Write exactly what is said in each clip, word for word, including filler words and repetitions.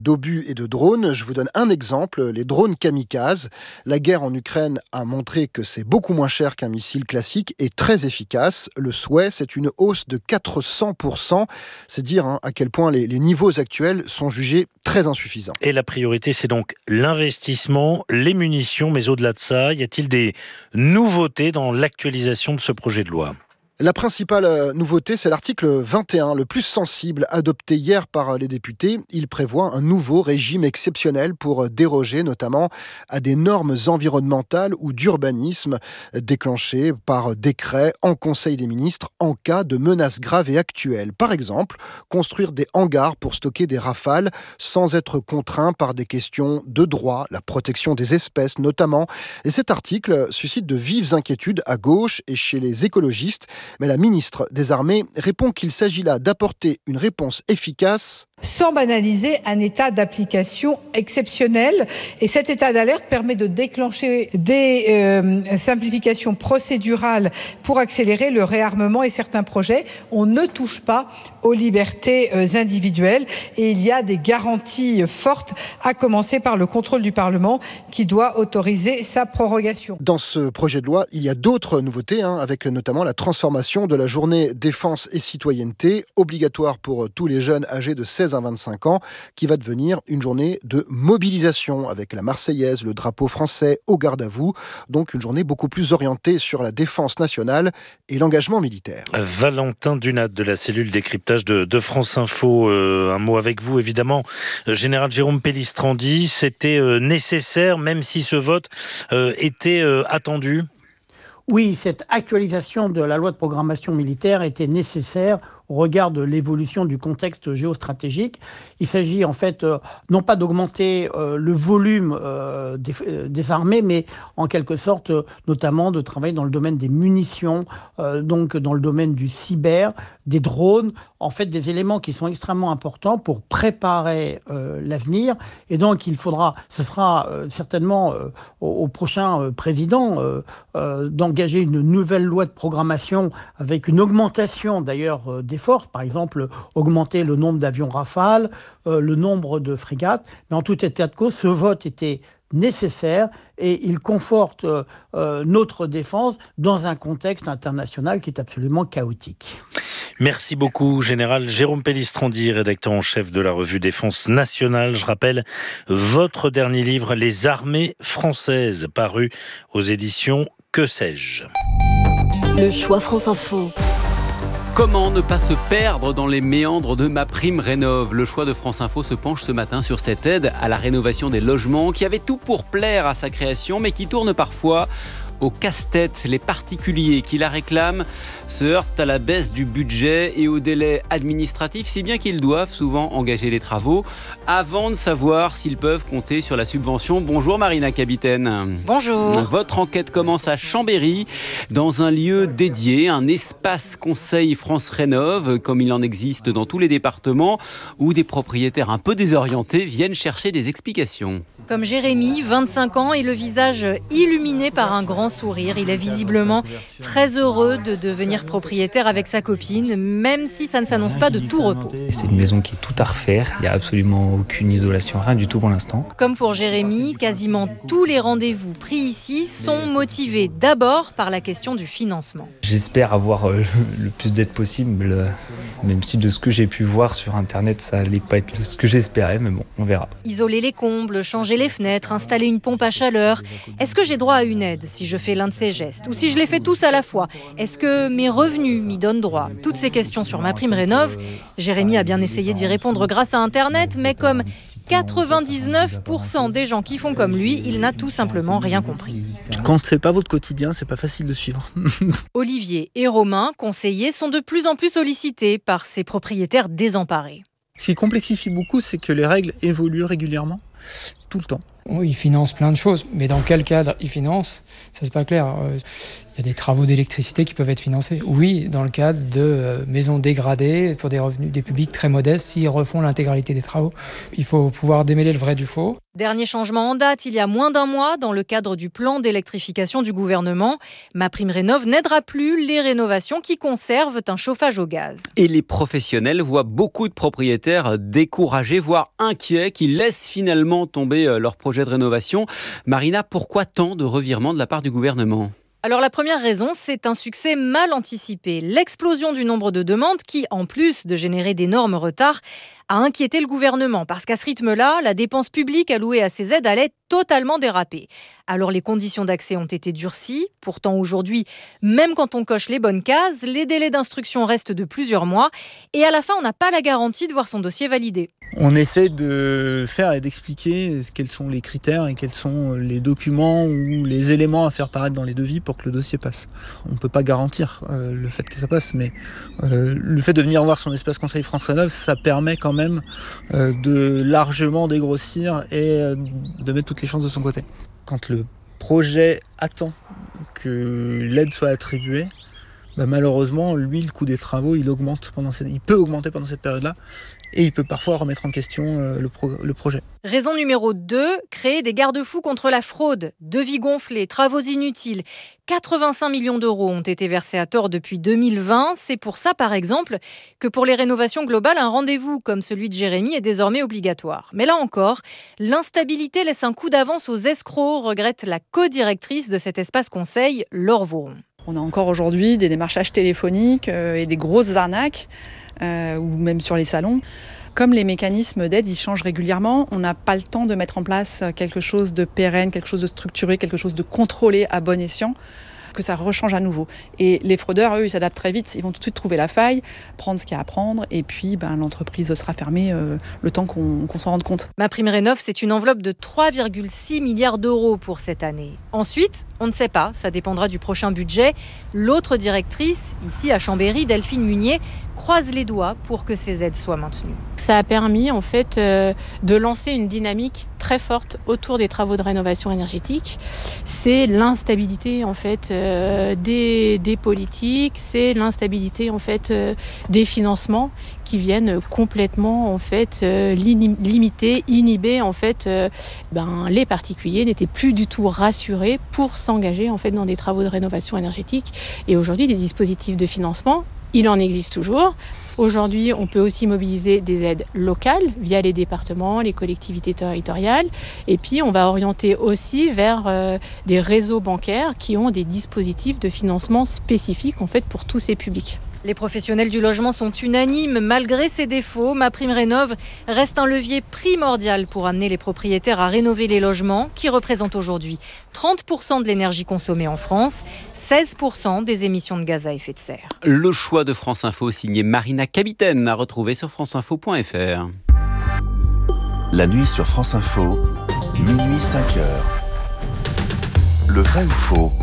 d'obus et de drones. Je vous donne un exemple, les drones kamikazes. La guerre en Ukraine a montré que c'est beaucoup moins cher qu'un missile classique et très efficace. Le souhait, c'est une hausse de quatre cents pour cent. C'est dire hein, à quel point les, les niveaux actuels sont jugés très insuffisants. Et la priorité, c'est donc l'investissement, les munitions, mais au-delà de ça, y a-t-il des nouveautés dans l'actualisation de ce projet de loi ? La principale nouveauté, c'est l'article vingt et un, le plus sensible, adopté hier par les députés. Il prévoit un nouveau régime exceptionnel pour déroger notamment à des normes environnementales ou d'urbanisme déclenchées par décret en Conseil des ministres en cas de menaces graves et actuelles. Par exemple, construire des hangars pour stocker des rafales sans être contraint par des questions de droit, la protection des espèces notamment. Et cet article suscite de vives inquiétudes à gauche et chez les écologistes. Mais la ministre des Armées répond qu'il s'agit là d'apporter une réponse efficace sans banaliser un état d'application exceptionnel. Et cet état d'alerte permet de déclencher des euh, simplifications procédurales pour accélérer le réarmement et certains projets. On ne touche pas aux libertés euh, individuelles et il y a des garanties fortes, à commencer par le contrôle du Parlement qui doit autoriser sa prorogation. Dans ce projet de loi, il y a d'autres nouveautés, hein, avec notamment la transformation de la journée défense et citoyenneté, obligatoire pour tous les jeunes âgés de seize à vingt-cinq ans, qui va devenir une journée de mobilisation avec la Marseillaise, le drapeau français au garde à vous. Donc une journée beaucoup plus orientée sur la défense nationale et l'engagement militaire. Valentin Dunat de la cellule décryptage de, de France Info. Euh, un mot avec vous, évidemment. Euh, Général Jérôme Pellistrandi, c'était euh, nécessaire, même si ce vote euh, était euh, attendu. Oui, cette actualisation de la loi de programmation militaire était nécessaire au regard de l'évolution du contexte géostratégique. Il s'agit en fait euh, non pas d'augmenter euh, le volume euh, des, euh, des armées, mais en quelque sorte euh, notamment de travailler dans le domaine des munitions, euh, donc dans le domaine du cyber, des drones, en fait des éléments qui sont extrêmement importants pour préparer euh, l'avenir. Et donc il faudra, ce sera euh, certainement euh, au, au prochain euh, président euh, euh, d'engager une nouvelle loi de programmation avec une augmentation d'ailleurs euh, des forces, par exemple augmenter le nombre d'avions Rafale, euh, le nombre de frégates. Mais en tout état de cause, ce vote était nécessaire et il conforte euh, euh, notre défense dans un contexte international qui est absolument chaotique. Merci beaucoup, Général Jérôme Pellistrandi, rédacteur en chef de la revue Défense Nationale. Je rappelle votre dernier livre, Les armées françaises, paru aux éditions Que sais-je. Le choix France Info. Comment ne pas se perdre dans les méandres de MaPrimeRénov'? Le choix de France Info se penche ce matin sur cette aide à la rénovation des logements qui avait tout pour plaire à sa création, mais qui tourne parfois au casse-tête. Les particuliers qui la réclament se heurtent à la baisse du budget et au délai administratif, si bien qu'ils doivent souvent engager les travaux avant de savoir s'ils peuvent compter sur la subvention. Bonjour Marina Capitaine. Bonjour. Votre enquête commence à Chambéry, dans un lieu dédié, un espace conseil France Rénov', comme il en existe dans tous les départements, où des propriétaires un peu désorientés viennent chercher des explications. Comme Jérémy, vingt-cinq ans, et le visage illuminé par un grand sourire. Il est visiblement très heureux de devenir propriétaire avec sa copine, même si ça ne s'annonce pas de tout repos. C'est une maison qui est tout à refaire, il n'y a absolument aucune isolation, rien du tout pour l'instant. Comme pour Jérémy, quasiment tous les rendez-vous pris ici sont motivés d'abord par la question du financement. J'espère avoir euh, le plus d'aide possible, euh, même si de ce que j'ai pu voir sur internet, ça n'allait pas être ce que j'espérais, mais bon, on verra. Isoler les combles, changer les fenêtres, installer une pompe à chaleur. Est-ce que j'ai droit à une aide si je fais l'un de ces gestes? Ou si je les fais tous à la fois? Est-ce que mes revenus m'y donnent droit? Toutes ces questions sur MaPrimeRénov', Jérémy a bien essayé d'y répondre grâce à Internet, mais comme quatre-vingt-dix-neuf pour cent des gens qui font comme lui, il n'a tout simplement rien compris. Quand c'est pas votre quotidien, c'est pas facile de suivre. Olivier et Romain, conseillers, sont de plus en plus sollicités par ces propriétaires désemparés. Ce qui complexifie beaucoup, c'est que les règles évoluent régulièrement, tout le temps. Oui, il finance plein de choses, mais dans quel cadre il finance, ça c'est pas clair. Il y a des travaux d'électricité qui peuvent être financés. Oui, dans le cadre de maisons dégradées pour des revenus des publics très modestes, s'ils refont l'intégralité des travaux. Il faut pouvoir démêler le vrai du faux. Dernier changement en date, il y a moins d'un mois, dans le cadre du plan d'électrification du gouvernement. MaPrimeRénov' n'aidera plus les rénovations qui conservent un chauffage au gaz. Et les professionnels voient beaucoup de propriétaires découragés, voire inquiets, qui laissent finalement tomber leur projet de rénovation. Marina, pourquoi tant de revirements de la part du gouvernement ? Alors la première raison, c'est un succès mal anticipé. L'explosion du nombre de demandes qui, en plus de générer d'énormes retards, a inquiété le gouvernement. Parce qu'à ce rythme-là, la dépense publique allouée à ces aides allait totalement déraper. Alors les conditions d'accès ont été durcies. Pourtant aujourd'hui, même quand on coche les bonnes cases, les délais d'instruction restent de plusieurs mois. Et à la fin, on n'a pas la garantie de voir son dossier validé. On essaie de faire et d'expliquer quels sont les critères et quels sont les documents ou les éléments à faire paraître dans les devis pour que le dossier passe. On ne peut pas garantir euh, le fait que ça passe, mais euh, le fait de venir voir son espace conseil France Rénov', ça permet quand même euh, de largement dégrossir et euh, de mettre toutes les chances de son côté. Quand le projet attend que l'aide soit attribuée, bah malheureusement, lui, le coût des travaux, il augmente pendant cette... il peut augmenter pendant cette période-là. Et il peut parfois remettre en question euh, le, pro- le projet. Raison numéro deux, créer des garde-fous contre la fraude. Devis gonflés, travaux inutiles. quatre-vingt-cinq millions d'euros ont été versés à tort depuis deux mille vingt. C'est pour ça, par exemple, que pour les rénovations globales, un rendez-vous comme celui de Jérémy est désormais obligatoire. Mais là encore, l'instabilité laisse un coup d'avance aux escrocs, regrette la co-directrice de cet espace conseil, Laure Vauron. On a encore aujourd'hui des démarchages téléphoniques euh, et des grosses arnaques, euh, ou même sur les salons. Comme les mécanismes d'aide, ils changent régulièrement, on n'a pas le temps de mettre en place quelque chose de pérenne, quelque chose de structuré, quelque chose de contrôlé à bon escient, que ça rechange à nouveau. Et les fraudeurs, eux, ils s'adaptent très vite, ils vont tout de suite trouver la faille, prendre ce qu'il y a à prendre, et puis ben, l'entreprise sera fermée euh, le temps qu'on, qu'on s'en rende compte. MaPrimeRénov', c'est une enveloppe de trois virgule six milliards d'euros pour cette année. Ensuite, on ne sait pas, ça dépendra du prochain budget. L'autre directrice, ici à Chambéry, Delphine Munier, croise les doigts pour que ces aides soient maintenues. Ça a permis en fait euh, de lancer une dynamique très forte autour des travaux de rénovation énergétique. C'est l'instabilité en fait euh, des, des politiques, c'est l'instabilité en fait euh, des financements qui viennent complètement en fait euh, limiter, inhiber en fait euh, ben, les particuliers n'étaient plus du tout rassurés pour s'engager en fait dans des travaux de rénovation énergétique. Et aujourd'hui, des dispositifs de financement, il en existe toujours. Aujourd'hui, on peut aussi mobiliser des aides locales via les départements, les collectivités territoriales. Et puis, on va orienter aussi vers euh, des réseaux bancaires qui ont des dispositifs de financement spécifiques en fait, pour tous ces publics. Les professionnels du logement sont unanimes. Malgré ses défauts, MaPrimeRénov' reste un levier primordial pour amener les propriétaires à rénover les logements qui représentent aujourd'hui trente pour cent de l'énergie consommée en France, seize pour cent des émissions de gaz à effet de serre. Le choix de France Info signé Marina Capitaine à retrouver sur franceinfo point f r. La nuit sur France Info, minuit cinq heures. Le vrai ou faux?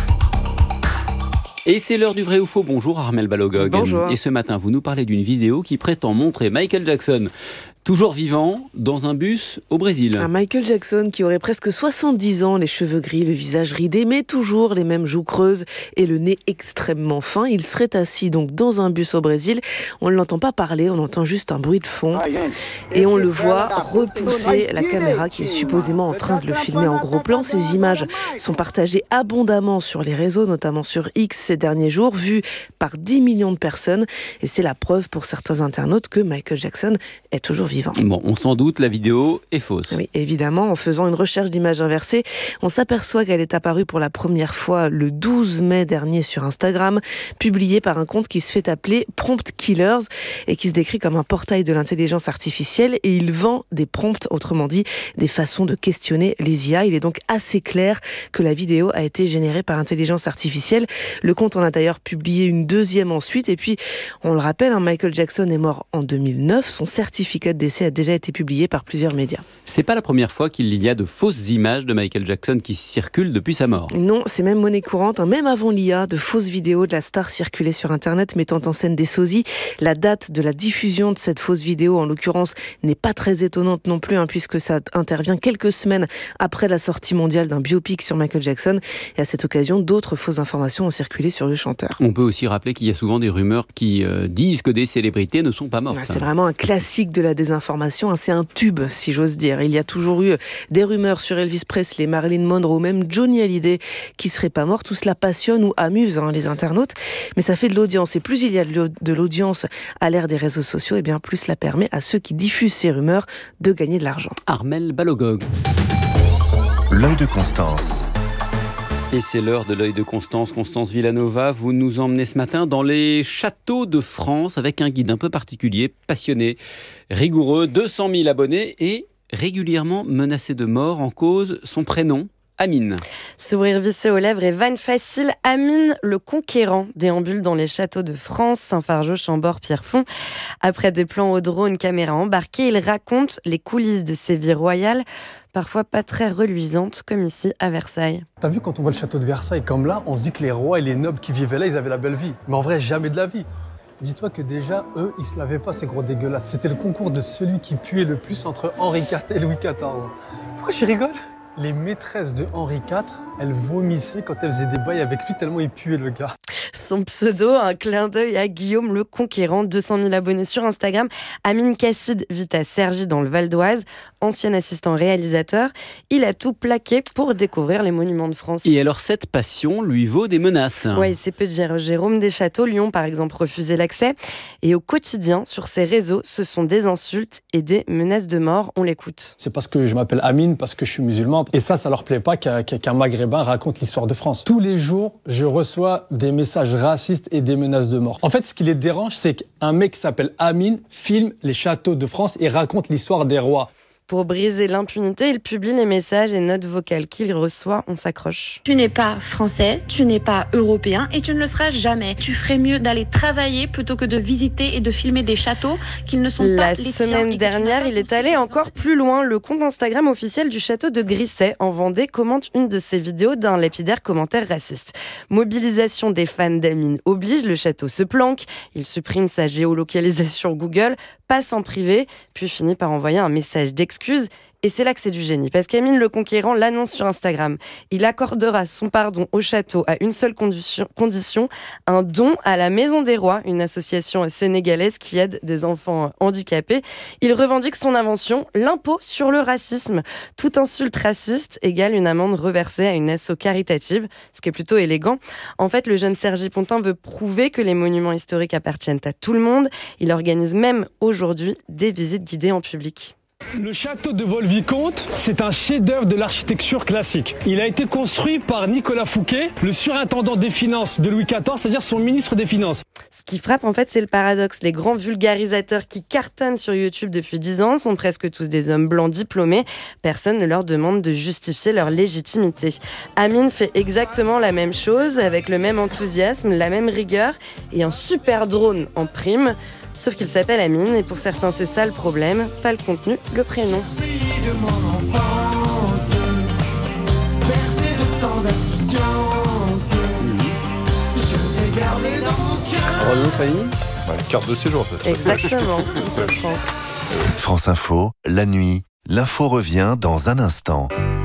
Et c'est l'heure du vrai ou faux. Bonjour Armelle Balogog. Bonjour. Et ce matin, vous nous parlez d'une vidéo qui prétend montrer Michael Jackson toujours vivant dans un bus au Brésil. Un Michael Jackson qui aurait presque soixante-dix ans, les cheveux gris, le visage ridé, mais toujours les mêmes joues creuses et le nez extrêmement fin. Il serait assis donc dans un bus au Brésil. On ne l'entend pas parler, on entend juste un bruit de fond. Et on le voit repousser la caméra qui est supposément en train de le filmer en gros plan. Ces images sont partagées abondamment sur les réseaux, notamment sur X ces derniers jours, vues par dix millions de personnes. Et c'est la preuve pour certains internautes que Michael Jackson est toujours vivant. Bon, on s'en doute, la vidéo est fausse. Oui, évidemment, en faisant une recherche d'images inversées, on s'aperçoit qu'elle est apparue pour la première fois le douze mai dernier sur Instagram, publiée par un compte qui se fait appeler Prompt Killers et qui se décrit comme un portail de l'intelligence artificielle, et il vend des prompts, autrement dit, des façons de questionner les I A. Il est donc assez clair que la vidéo a été générée par intelligence artificielle. Le compte en a d'ailleurs publié une deuxième ensuite, et puis, on le rappelle, hein, Michael Jackson est mort en deux mille neuf, son certificat de décès a déjà été publié par plusieurs médias. C'est pas la première fois qu'il y a de fausses images de Michael Jackson qui circulent depuis sa mort. Non, c'est même monnaie courante. Même avant l'I A, de fausses vidéos de la star circulaient sur Internet mettant en scène des sosies. La date de la diffusion de cette fausse vidéo, en l'occurrence, n'est pas très étonnante non plus, hein, puisque ça intervient quelques semaines après la sortie mondiale d'un biopic sur Michael Jackson. Et à cette occasion, d'autres fausses informations ont circulé sur le chanteur. On peut aussi rappeler qu'il y a souvent des rumeurs qui euh, disent que des célébrités ne sont pas mortes. C'est vraiment un classique de la désinformation, hein, c'est un tube, si j'ose dire. Il y a toujours eu des rumeurs sur Elvis Presley, Marilyn Monroe, même Johnny Hallyday qui serait pas mort. Tout cela passionne ou amuse hein, les internautes, mais ça fait de l'audience. Et plus il y a de l'audience à l'ère des réseaux sociaux, et bien plus cela permet à ceux qui diffusent ces rumeurs de gagner de l'argent. Armelle Balogog. L'œil de Constance. Et c'est l'heure de l'œil de Constance. Constance Villanova, vous nous emmenez ce matin dans les châteaux de France avec un guide un peu particulier, passionné, rigoureux, deux cent mille abonnés et régulièrement menacé de mort. En cause son prénom, Amine. Sourire vissé aux lèvres et vanne facile, Amine le Conquérant déambule dans les châteaux de France, Saint-Fargeau, Chambord, Pierrefonds. Après des plans au drone, caméra embarquée, il raconte les coulisses de ces vies royales, parfois pas très reluisantes, comme ici à Versailles. T'as vu, quand on voit le château de Versailles comme là, on se dit que les rois et les nobles qui vivaient là, ils avaient la belle vie. Mais en vrai, jamais de la vie. Dis-toi que déjà, eux, ils se lavaient pas, ces gros dégueulasses. C'était le concours de celui qui puait le plus entre Henri quatre et Louis quatorze. Pourquoi je rigole ? Les maîtresses de Henri quatre, elles vomissaient quand elles faisaient des bails avec lui tellement il puait le gars. Son pseudo, un clin d'œil à Guillaume le Conquérant, deux cent mille abonnés sur Instagram. Amine Casside vit à Cergy dans le Val d'Oise, ancien assistant réalisateur. Il a tout plaqué pour découvrir les monuments de France. Et alors cette passion lui vaut des menaces. Oui, c'est peu dire. Jérôme Deschâteaux, Lyon par exemple, refusait l'accès. Et au quotidien, sur ses réseaux, ce sont des insultes et des menaces de mort. On l'écoute. C'est parce que je m'appelle Amine, parce que je suis musulman. Et ça, ça leur plaît pas qu'un, qu'un maghrébin raconte l'histoire de France. Tous les jours, je reçois des messages racistes et des menaces de mort. En fait, ce qui les dérange, c'est qu'un mec qui s'appelle Amine filme les châteaux de France et raconte l'histoire des rois. Pour briser l'impunité, il publie les messages et notes vocales qu'il reçoit. On s'accroche. Tu n'es pas français, tu n'es pas européen et tu ne le seras jamais. Tu ferais mieux d'aller travailler plutôt que de visiter et de filmer des châteaux qui ne sont La pas les tiens. La semaine dernière, il est allé encore plus loin. Le compte Instagram officiel du château de Grisset, en Vendée, commente une de ses vidéos d'un lapidaire commentaire raciste. Mobilisation des fans d'Amine oblige, le château se planque. Il supprime sa géolocalisation Google, passe en privé, puis finit par envoyer un message d'excuse. Et c'est là que c'est du génie, parce qu'Amine le Conquérant l'annonce sur Instagram. Il accordera son pardon au château à une seule condition, condition, un don à la Maison des Rois, une association sénégalaise qui aide des enfants handicapés. Il revendique son invention, l'impôt sur le racisme. Toute insulte raciste égale une amende reversée à une asso caritative, ce qui est plutôt élégant. En fait, le jeune Sergi Pontin veut prouver que les monuments historiques appartiennent à tout le monde. Il organise même aujourd'hui des visites guidées en public. Le château de Vaux-le-Vicomte, c'est un chef-d'œuvre de l'architecture classique. Il a été construit par Nicolas Fouquet, le surintendant des finances de Louis quatorze, c'est-à-dire son ministre des Finances. Ce qui frappe, en fait, c'est le paradoxe. Les grands vulgarisateurs qui cartonnent sur YouTube depuis dix ans sont presque tous des hommes blancs diplômés. Personne ne leur demande de justifier leur légitimité. Amine fait exactement la même chose, avec le même enthousiasme, la même rigueur et un super drone en prime. Sauf qu'il s'appelle Amine et pour certains c'est ça le problème, pas le contenu, le prénom. Renaud Fanny, bah, carte de séjour. Ça. Exactement, France. France Info, la nuit, l'info revient dans un instant.